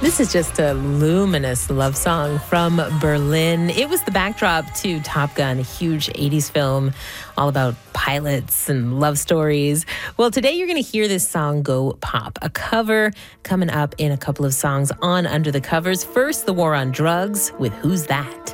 This is just a luminous love song from Berlin. It was the backdrop to Top Gun, a huge 80s film all about pilots and love stories. Well, today you're going to hear this song go pop, a cover coming up in a couple of songs on Under the Covers. First, the war on drugs with Who's That?